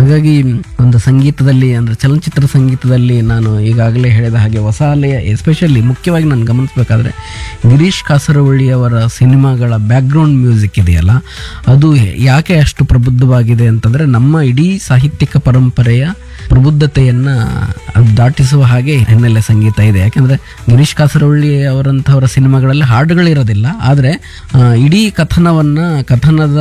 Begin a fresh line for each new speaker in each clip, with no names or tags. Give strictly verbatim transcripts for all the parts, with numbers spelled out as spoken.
ಹಾಗಾಗಿ ಒಂದು ಸಂಗೀತದಲ್ಲಿ ಅಂದರೆ ಚಲನಚಿತ್ರ ಸಂಗೀತದಲ್ಲಿ ನಾನು ಈಗಾಗಲೇ ಹೇಳಿದ ಹಾಗೆ ಹೊಸ ಅಲೆಯ ಎಸ್ಪೆಷಲಿ ಮುಖ್ಯವಾಗಿ ನಾನು ಗಮನಿಸಬೇಕಾದ್ರೆ ಗಿರೀಶ್ ಕಾಸರವಳ್ಳಿ ಅವರ ಸಿನಿಮಾಗಳ ಬ್ಯಾಕ್ಗ್ರೌಂಡ್ ಮ್ಯೂಸಿಕ್ ಇದೆಯಲ್ಲ, ಅದು ಯಾಕೆ ಅಷ್ಟು ಪ್ರಬುದ್ಧವಾಗಿದೆ ಅಂತಂದರೆ ನಮ್ಮ ಇಡೀ ಸಾಹಿತ್ಯಿಕ ಪರಂಪರೆಯ ಪ್ರಬುದ್ಧತೆಯನ್ನು ದಾಟಿಸುವ ಹಾಗೆ ಹಿನ್ನೆಲೆ ಸಂಗೀತ ಇದೆ. ಯಾಕೆಂದರೆ ಗಿರೀಶ್ ಕಾಸರವಳ್ಳಿ ಅವರಂಥವರ ಸಿನಿಮಾಗಳಲ್ಲಿ ಹಾಡುಗಳಿರೋದಿಲ್ಲ, ಆದರೆ ಇಡೀ ಕಥನವನ್ನು ಕಥನದ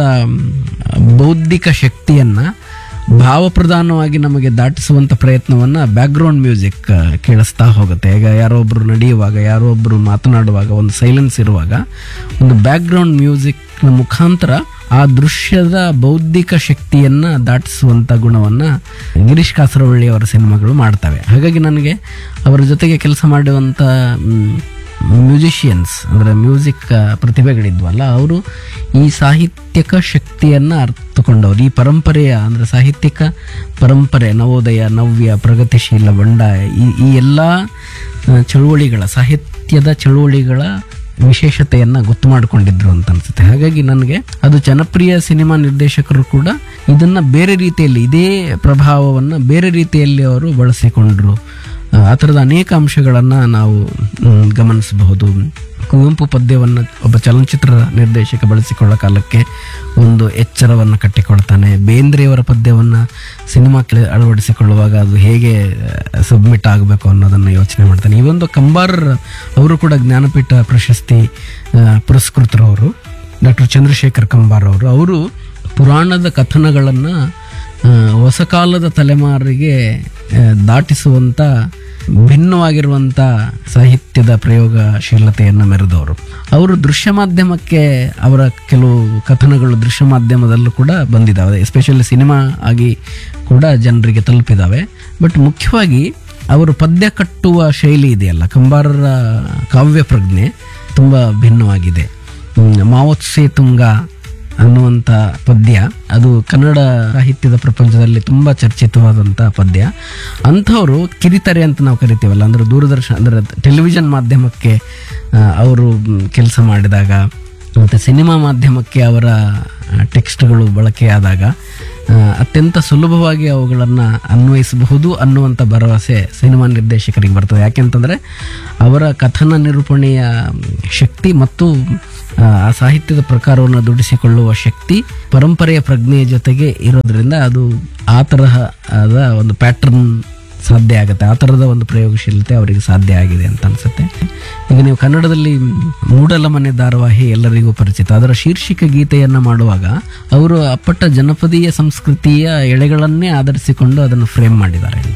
ಬೌದ್ಧಿಕ ಶಕ್ತಿಯನ್ನು ಭಾವಪ್ರಧಾನವಾಗಿ ನಮಗೆ ದಾಟಿಸುವಂಥ ಪ್ರಯತ್ನವನ್ನು ಬ್ಯಾಕ್ಗ್ರೌಂಡ್ ಮ್ಯೂಸಿಕ್ ಕೇಳಿಸ್ತಾ ಹೋಗುತ್ತೆ. ಈಗ ಯಾರೋ ಒಬ್ಬರು ನಡೆಯುವಾಗ, ಯಾರೋ ಒಬ್ಬರು ಮಾತನಾಡುವಾಗ, ಒಂದು ಸೈಲೆನ್ಸ್ ಇರುವಾಗ ಒಂದು ಬ್ಯಾಕ್ಗ್ರೌಂಡ್ ಮ್ಯೂಸಿಕ್ನ ಮುಖಾಂತರ ಆ ದೃಶ್ಯದ ಬೌದ್ಧಿಕ ಶಕ್ತಿಯನ್ನು ದಾಟಿಸುವಂಥ ಗುಣವನ್ನು ಗಿರೀಶ್ ಕಾಸರವಳ್ಳಿ ಅವರ ಸಿನಿಮಾಗಳು ಮಾಡ್ತವೆ. ಹಾಗಾಗಿ ನನಗೆ ಅವರ ಜೊತೆಗೆ ಕೆಲಸ ಮಾಡುವಂಥ ಮ್ಯೂಸಿಷಿಯನ್ಸ್ ಅಂದರೆ ಮ್ಯೂಸಿಕ್ ಪ್ರತಿಭೆಗಳಿದ್ವಲ್ಲ, ಅವರು ಈ ಸಾಹಿತ್ಯಕ ಶಕ್ತಿಯನ್ನು ಅರ್ಥಕೊಂಡವರು. ಈ ಪರಂಪರೆಯ ಅಂದರೆ ಸಾಹಿತ್ಯಿಕ ಪರಂಪರೆ, ನವೋದಯ, ನವ್ಯ, ಪ್ರಗತಿಶೀಲ, ಬಂಡಾಯ, ಈ ಈ ಎಲ್ಲ ಚಳುವಳಿಗಳ ಸಾಹಿತ್ಯದ ಚಳುವಳಿಗಳ ವಿಶೇಷತೆಯನ್ನು ಗೊತ್ತು ಮಾಡಿಕೊಂಡಿದ್ರು ಅಂತ ಅನಿಸುತ್ತೆ. ಹಾಗಾಗಿ ನನಗೆ ಅದು ಜನಪ್ರಿಯ ಸಿನಿಮಾ ನಿರ್ದೇಶಕರು ಕೂಡ ಇದನ್ನು ಬೇರೆ ರೀತಿಯಲ್ಲಿ, ಇದೇ ಪ್ರಭಾವವನ್ನು ಬೇರೆ ರೀತಿಯಲ್ಲಿ ಅವರು ಬಳಸಿಕೊಂಡ್ರು. ಆ ಥರದ ಅನೇಕ ಅಂಶಗಳನ್ನು ನಾವು ಗಮನಿಸಬಹುದು. ಕುವೆಂಪು ಪದ್ಯವನ್ನು ಒಬ್ಬ ಚಲನಚಿತ್ರ ನಿರ್ದೇಶಕ ಬಳಸಿಕೊಳ್ಳೋ ಕಾಲಕ್ಕೆ ಒಂದು ಎಚ್ಚರವನ್ನು ಕಟ್ಟಿಕೊಳ್ತಾನೆ. ಬೇಂದ್ರೆಯವರ ಪದ್ಯವನ್ನು ಸಿನಿಮಾಕ್ಕೆ ಅಳವಡಿಸಿಕೊಳ್ಳುವಾಗ ಅದು ಹೇಗೆ ಸಬ್ಮಿಟ್ ಆಗಬೇಕು ಅನ್ನೋದನ್ನು ಯೋಚನೆ ಮಾಡ್ತಾನೆ. ಈ ಒಂದು ಕಂಬಾರ್ ಅವರು ಕೂಡ ಜ್ಞಾನಪೀಠ ಪ್ರಶಸ್ತಿ ಪುರಸ್ಕೃತರವರು, ಡಾಕ್ಟರ್ ಚಂದ್ರಶೇಖರ್ ಕಂಬಾರ್ ಅವರು. ಅವರು ಪುರಾಣದ ಕಥನಗಳನ್ನು ಹೊಸ ಕಾಲದ ತಲೆಮಾರಿಗೆ ದಾಟಿಸುವಂಥ ಭಿನ್ನವಾಗಿರುವಂಥ ಸಾಹಿತ್ಯದ ಪ್ರಯೋಗಶೀಲತೆಯನ್ನು ಮೆರೆದವರು. ಅವರು ದೃಶ್ಯ ಮಾಧ್ಯಮಕ್ಕೆ ಅವರ ಕೆಲವು ಕಥನಗಳು ದೃಶ್ಯ ಮಾಧ್ಯಮದಲ್ಲೂ ಕೂಡ ಬಂದಿದ್ದಾವೆ, ಎಸ್ಪೆಷಲಿ ಸಿನಿಮಾ ಆಗಿ ಕೂಡ ಜನರಿಗೆ ತಲುಪಿದ್ದಾವೆ. ಬಟ್ ಮುಖ್ಯವಾಗಿ ಅವರು ಪದ್ಯ ಕಟ್ಟುವ ಶೈಲಿ ಇದೆಯಲ್ಲ, ಕಂಬಾರರ ಕಾವ್ಯ ಪ್ರಜ್ಞೆ ತುಂಬ ಭಿನ್ನವಾಗಿದೆ. ಮಾವೋತ್ಸೆ ತುಂಗ ಅನ್ನುವಂಥ ಪದ್ಯ ಅದು ಕನ್ನಡ ಸಾಹಿತ್ಯದ ಪ್ರಪಂಚದಲ್ಲಿ ತುಂಬ ಚರ್ಚಿತವಾದಂಥ ಪದ್ಯ. ಅಂಥವರು ಕಿರಿತರೆ ಅಂತ ನಾವು ಕರಿತೀವಲ್ಲ, ಅಂದರೆ ದೂರದರ್ಶನ ಅಂದರೆ ಟೆಲಿವಿಷನ್ ಮಾಧ್ಯಮಕ್ಕೆ ಅವರು ಕೆಲಸ ಮಾಡಿದಾಗ ಮತ್ತು ಸಿನಿಮಾ ಮಾಧ್ಯಮಕ್ಕೆ ಅವರ ಟೆಕ್ಸ್ಟ್ಗಳು ಬಳಕೆಯಾದಾಗ ಅತ್ಯಂತ ಸುಲಭವಾಗಿ ಅವುಗಳನ್ನು ಅನ್ವಯಿಸಬಹುದು ಅನ್ನುವಂಥ ಭರವಸೆ ಸಿನಿಮಾ ನಿರ್ದೇಶಕರಿಗೆ ಬರ್ತದೆ. ಯಾಕೆಂತಂದರೆ ಅವರ ಕಥನ ನಿರೂಪಣೆಯ ಶಕ್ತಿ ಮತ್ತು ಆ ಸಾಹಿತ್ಯದ ಪ್ರಕಾರವನ್ನು ದುಡಿಸಿಕೊಳ್ಳುವ ಶಕ್ತಿ ಪರಂಪರೆಯ ಪ್ರಜ್ಞೆಯ ಜೊತೆಗೆ ಇರೋದ್ರಿಂದ ಅದು ಆ ತರಹದ ಒಂದು ಪ್ಯಾಟರ್ನ್ ಸಾಧ್ಯ ಆಗುತ್ತೆ. ಆ ಥರದ ಒಂದು ಪ್ರಯೋಗಶೀಲತೆ ಅವರಿಗೆ ಸಾಧ್ಯ ಆಗಿದೆ ಅಂತ ಅನಿಸುತ್ತೆ. ಈಗ ನೀವು ಕನ್ನಡದಲ್ಲಿ ಮೂಡಲ ಮನೆ ಧಾರಾವಾಹಿ ಎಲ್ಲರಿಗೂ ಪರಿಚಿತ. ಅದರ ಶೀರ್ಷಿಕೆ ಗೀತೆಯನ್ನು ಮಾಡುವಾಗ ಅವರು ಅಪ್ಪಟ್ಟ ಜನಪದೀಯ ಸಂಸ್ಕೃತಿಯ ಎಳೆಗಳನ್ನೇ ಆಧರಿಸಿಕೊಂಡು ಅದನ್ನು ಫ್ರೇಮ್ ಮಾಡಿದ್ದಾರೆ.